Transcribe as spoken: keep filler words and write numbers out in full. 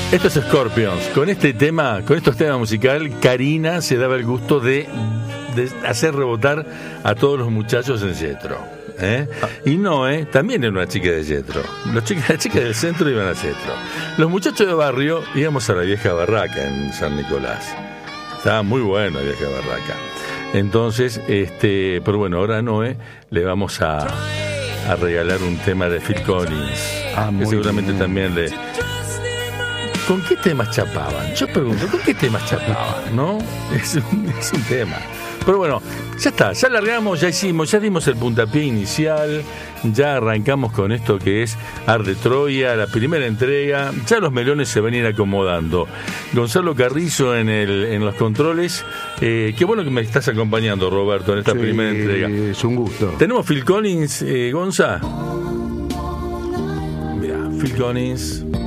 Esto es Scorpions. Con este tema, con estos temas musicales, Karina se daba el gusto de, de hacer rebotar a todos los muchachos en Jethro. ¿eh? Y Noé también era una chica de Jethro. Los chicas, las chicas del centro iban a Jethro. Los muchachos de barrio íbamos a la vieja barraca en San Nicolás. Estaba muy buena la vieja barraca. Entonces, este, pero bueno, ahora a Noé le vamos a, a regalar un tema de Phil Collins. Ah, que seguramente bien. también le... ¿Con qué temas chapaban? Yo pregunto, ¿con qué temas chapaban? ¿No? Es un, es un tema. Pero bueno, ya está, ya largamos, ya hicimos, ya dimos el puntapié inicial, ya arrancamos con esto que es Arde Troya, la primera entrega, ya los melones se van a ir acomodando. Gonzalo Carrizo en el en los controles, eh, qué bueno que me estás acompañando, Roberto, en esta Sí, primera entrega. Es un gusto. ¿Tenemos Phil Collins, eh, Gonza? Mira, Phil Collins...